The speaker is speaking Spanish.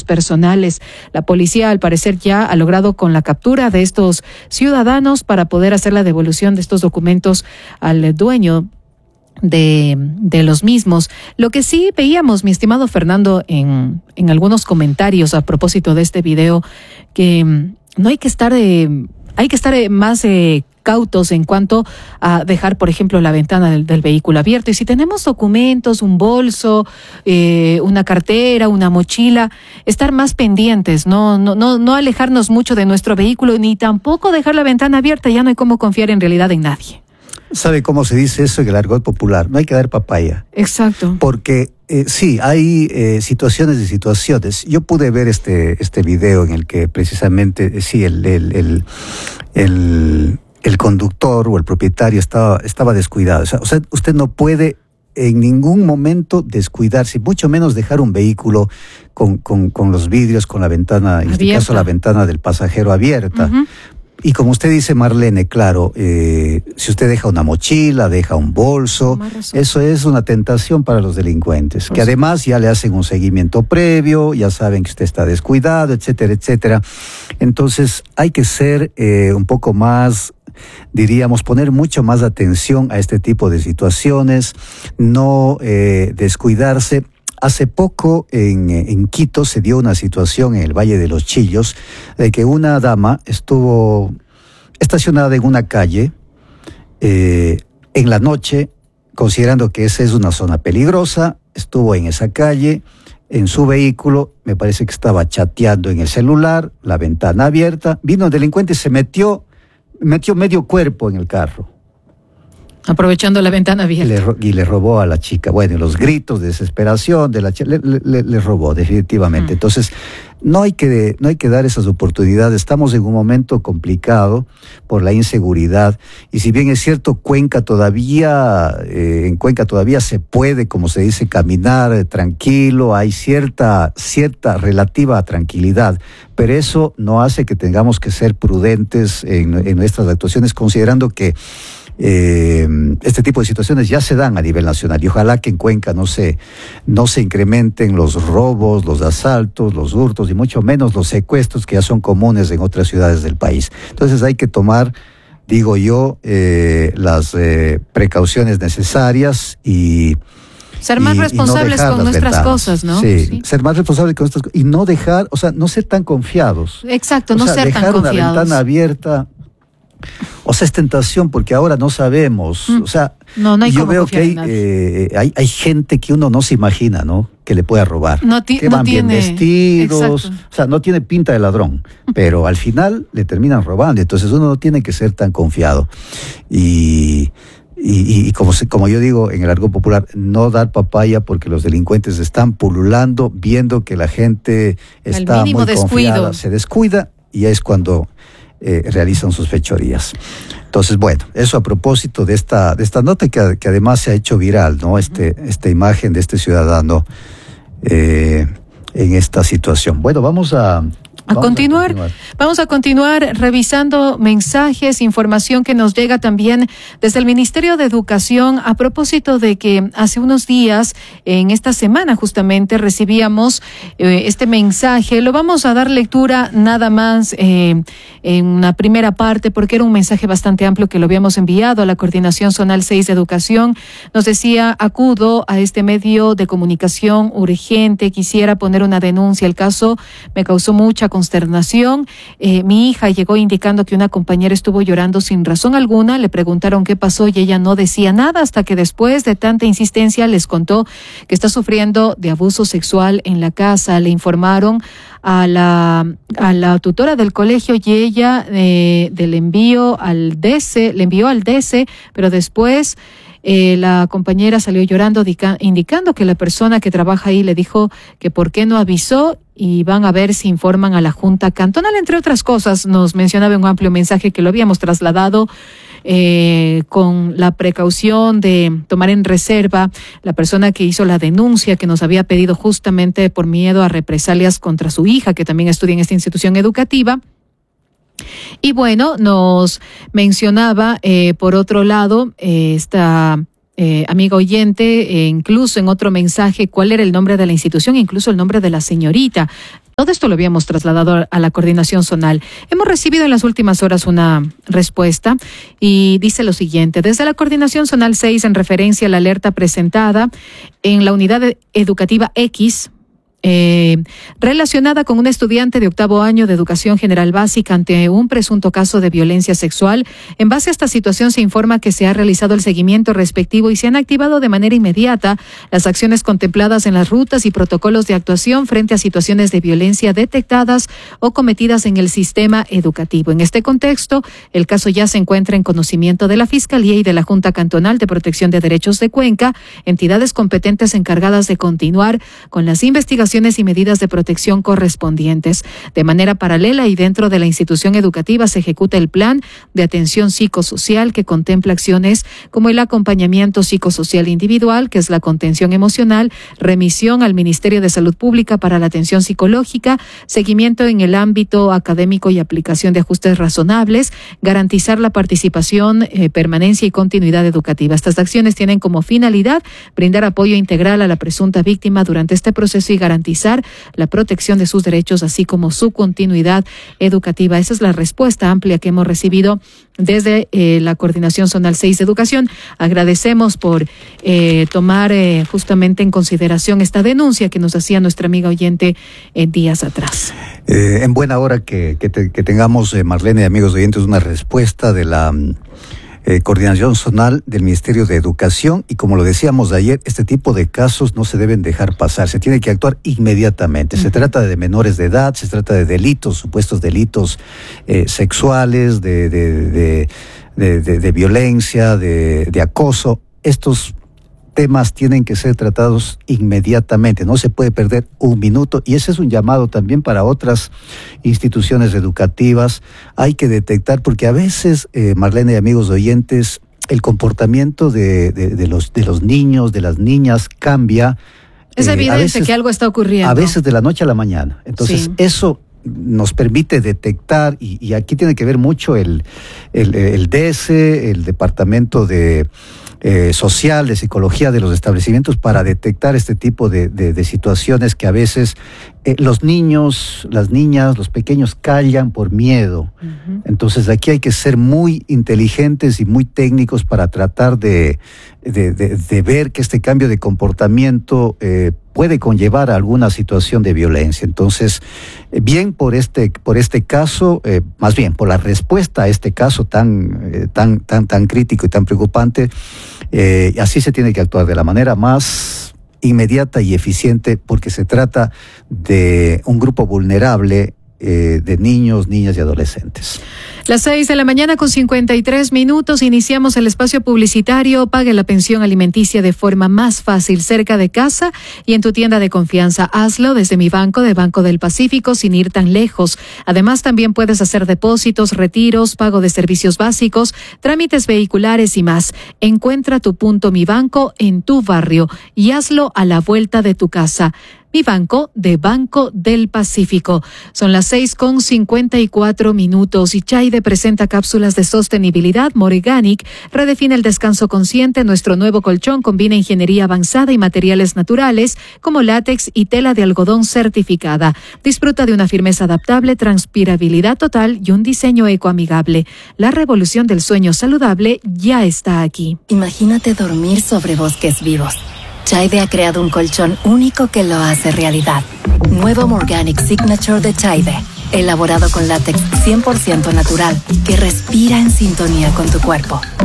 personales. La policía, al parecer, ya ha logrado con la captura de estos ciudadanos para poder hacer la devolución de estos documentos al dueño de los mismos. Lo que sí veíamos, mi estimado Fernando, en algunos comentarios a propósito de este video, que no hay que estar más cautos en cuanto a dejar, por ejemplo, la ventana del vehículo abierta. Y si tenemos documentos, un bolso, una cartera, una mochila, estar más pendientes, no alejarnos mucho de nuestro vehículo, ni tampoco dejar la ventana abierta. Ya no hay cómo confiar en realidad en nadie. ¿Sabe cómo se dice eso en el argot popular? No hay que dar papaya. Exacto. Porque sí, hay situaciones y situaciones. Yo pude ver este video en el que precisamente, sí, el conductor o el propietario estaba descuidado. O sea, usted no puede en ningún momento descuidarse, mucho menos dejar un vehículo con los vidrios, con la ventana, en este caso la ventana del pasajero abierta. Uh-huh. Y como usted dice, Marlene, claro, si usted deja una mochila, deja un bolso, eso es una tentación para los delincuentes, que además ya le hacen un seguimiento previo, ya saben que usted está descuidado, etcétera, etcétera. Entonces hay que ser un poco más, diríamos, poner mucho más atención a este tipo de situaciones, no descuidarse. Hace poco en Quito se dio una situación en el Valle de los Chillos de que una dama estuvo estacionada en una calle en la noche, considerando que esa es una zona peligrosa, estuvo en esa calle, en su vehículo, me parece que estaba chateando en el celular, la ventana abierta, vino un delincuente y se metió medio cuerpo en el carro. Aprovechando la ventana abierta. Y le robó a la chica. Bueno, los gritos de desesperación de la chica, le robó definitivamente. Entonces, no hay que dar esas oportunidades. Estamos en un momento complicado por la inseguridad. Y si bien es cierto, en Cuenca todavía se puede, como se dice, caminar tranquilo, hay cierta relativa tranquilidad. Pero eso no hace que tengamos que ser prudentes en nuestras actuaciones, considerando que este tipo de situaciones ya se dan a nivel nacional y ojalá que en Cuenca no se incrementen los robos, los asaltos, los hurtos y mucho menos los secuestros que ya son comunes en otras ciudades del país. Entonces hay que tomar, digo yo, las precauciones necesarias y ser más responsables con nuestras cosas, ¿no? Sí, ser más responsables con nuestras cosas y no dejar, o sea, no ser tan confiados. Exacto, no ser tan confiados. Dejar una ventana abierta, o sea, es tentación porque ahora no sabemos, o sea, no hay yo veo que hay gente que uno no se imagina, ¿no? Que le pueda robar, que van bien vestidos, exacto. O sea, no tiene pinta de ladrón, pero al final le terminan robando, entonces uno no tiene que ser tan confiado y como yo digo en el argot popular, no dar papaya porque los delincuentes están pululando, viendo que la gente está muy confiada, se descuida y es cuando realizan sus fechorías. Entonces, bueno, eso a propósito de esta nota que además se ha hecho viral, ¿no? Esta imagen de este ciudadano en esta situación. Bueno, vamos a continuar revisando mensajes, información que nos llega también desde el Ministerio de Educación a propósito de que hace unos días, en esta semana justamente, recibíamos este mensaje. Lo vamos a dar lectura nada más en una primera parte porque era un mensaje bastante amplio que lo habíamos enviado a la Coordinación Zonal 6 de Educación. Nos decía: acudo a este medio de comunicación urgente, quisiera poner una denuncia. El caso me causó mucha consternación. Mi hija llegó indicando que una compañera estuvo llorando sin razón alguna. Le preguntaron qué pasó y ella no decía nada hasta que después de tanta insistencia les contó que está sufriendo de abuso sexual en la casa. Le informaron a la tutora del colegio y ella le envió al DC, pero después la compañera salió llorando indicando que la persona que trabaja ahí le dijo que por qué no avisó y van a ver si informan a la Junta Cantonal, entre otras cosas. Nos mencionaba un amplio mensaje que lo habíamos trasladado con la precaución de tomar en reserva la persona que hizo la denuncia, que nos había pedido justamente por miedo a represalias contra su hija, que también estudia en esta institución educativa. Y bueno, nos mencionaba por otro lado esta amiga oyente, incluso en otro mensaje, cuál era el nombre de la institución, incluso el nombre de la señorita Todo esto lo habíamos trasladado a la coordinación zonal. Hemos recibido en las últimas horas una respuesta y dice lo siguiente. Desde la coordinación zonal 6, en referencia a la alerta presentada en la unidad educativa X, relacionada con un estudiante de 8º año de educación general básica ante un presunto caso de violencia sexual. En base a esta situación se informa que se ha realizado el seguimiento respectivo y se han activado de manera inmediata las acciones contempladas en las rutas y protocolos de actuación frente a situaciones de violencia detectadas o cometidas en el sistema educativo. En este contexto, el caso ya se encuentra en conocimiento de la Fiscalía y de la Junta Cantonal de Protección de Derechos de Cuenca, entidades competentes encargadas de continuar con las investigaciones y medidas de protección correspondientes. De manera paralela y dentro de la institución educativa se ejecuta el plan de atención psicosocial que contempla acciones como el acompañamiento psicosocial individual, que es la contención emocional, remisión al Ministerio de Salud Pública para la atención psicológica, seguimiento en el ámbito académico y aplicación de ajustes razonables, garantizar la participación, permanencia y continuidad educativa. Estas acciones tienen como finalidad brindar apoyo integral a la presunta víctima durante este proceso y garantizar la protección de sus derechos, así como su continuidad educativa. Esa es la respuesta amplia que hemos recibido desde la Coordinación Zonal 6 de Educación. Agradecemos por tomar justamente en consideración esta denuncia que nos hacía nuestra amiga oyente días atrás. En buena hora que tengamos, Marlene y amigos oyentes, una respuesta de la Coordinación Zonal del Ministerio de Educación, y como lo decíamos ayer, este tipo de casos no se deben dejar pasar, se tiene que actuar inmediatamente. Se trata de menores de edad, se trata de delitos, supuestos delitos sexuales, de violencia, de acoso. Estos temas tienen que ser tratados inmediatamente, no se puede perder un minuto, y ese es un llamado también para otras instituciones educativas. Hay que detectar, porque a veces, Marlene y amigos oyentes, el comportamiento de los niños, de las niñas cambia. Es evidente veces, que algo está ocurriendo. A veces de la noche a la mañana. Entonces, sí, eso nos permite detectar, y aquí tiene que ver mucho el DS, el Departamento de Social, de Psicología de los establecimientos, para detectar este tipo de situaciones que a veces los niños, las niñas, los pequeños callan por miedo. Uh-huh. Entonces aquí hay que ser muy inteligentes y muy técnicos para tratar de ver que este cambio de comportamiento puede conllevar a alguna situación de violencia. Entonces, bien por este caso, más bien por la respuesta a este caso tan crítico y tan preocupante, así se tiene que actuar de la manera más inmediata y eficiente, porque se trata de un grupo vulnerable de niños, niñas y adolescentes. Las 6:53 a.m. Iniciamos el espacio publicitario. Pague la pensión alimenticia de forma más fácil, cerca de casa y en tu tienda de confianza. Hazlo desde Mi Banco, de Banco del Pacífico, sin ir tan lejos. Además, también puedes hacer depósitos, retiros, pago de servicios básicos, trámites vehiculares y más. Encuentra tu punto Mi Banco en tu barrio y hazlo a la vuelta de tu casa. Mi Banco, de Banco del Pacífico. Son las 6:54 a.m. y Chaide presenta cápsulas de sostenibilidad. Morganic redefine el descanso consciente. Nuestro nuevo colchón combina ingeniería avanzada y materiales naturales como látex y tela de algodón certificada. Disfruta de una firmeza adaptable, transpirabilidad total y un diseño ecoamigable. La revolución del sueño saludable ya está aquí. Imagínate dormir sobre bosques vivos. Chaide ha creado un colchón único que lo hace realidad. Nuevo Morganic Signature de Chaide, elaborado con látex 100% natural, que respira en sintonía con tu cuerpo.